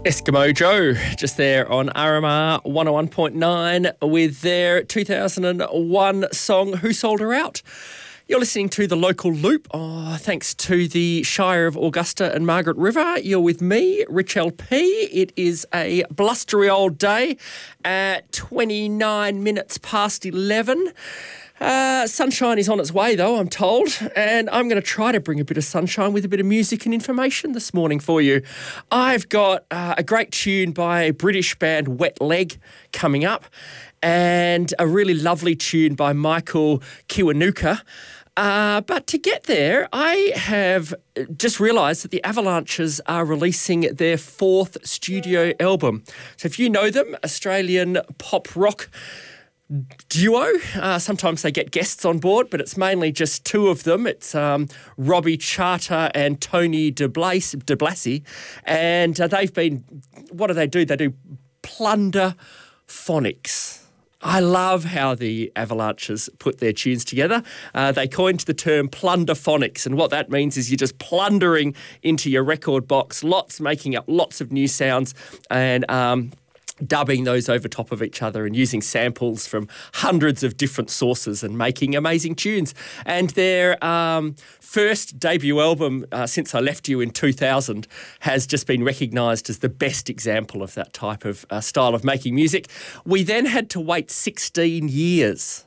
Eskimo Joe, just there on RMR 101.9 with their 2001 song, Who Sold Her Out? You're listening to The Local Loop. Thanks to the Shire of Augusta and Margaret River. You're with me, Rich LP. It is a blustery old day at 29 minutes past 11. Sunshine is on its way, though, I'm told, and I'm going to try to bring a bit of sunshine with a bit of music and information this morning for you. I've got a great tune by a British band, Wet Leg, coming up, and a really lovely tune by Michael Kiwanuka. But to get there, I have just realised that the Avalanches are releasing their fourth studio album. So if you know them, Australian pop rock duo. Sometimes they get guests on board, but it's mainly just two of them. It's Robbie Charter and Tony de Blasi. And they've been, what do? They do Plunder Phonics. I love how the Avalanches put their tunes together. They coined the term plunder phonics, and what that means is you're just plundering into your record box, making up lots of new sounds and dubbing those over top of each other and using samples from hundreds of different sources and making amazing tunes. And their first debut album, Since I Left You in 2000, has just been recognised as the best example of that type of style of making music. We then had to wait 16 years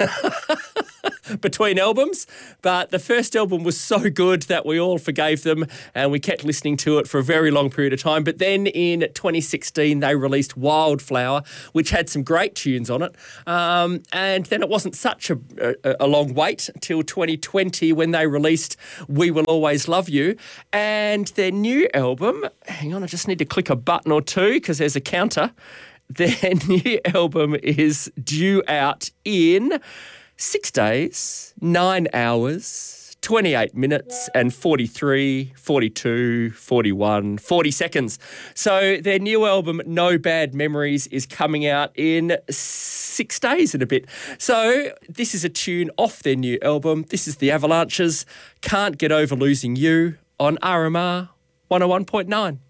between albums, but the first album was so good that we all forgave them and we kept listening to it for a very long period of time. But then in 2016 they released Wildflower, which had some great tunes on it, and then it wasn't such a long wait until 2020 when they released We Will Always Love You. And their new album, hang on, I just need to click a button or two because there's a counter. Their new album is due out in 6 days, 9 hours, 28 minutes and 43, 42, 41, 40 seconds. So their new album, No Bad Memories, is coming out in 6 days and a bit. So this is a tune off their new album. This is the Avalanches, Can't Get Over Losing You on RMR 101.9.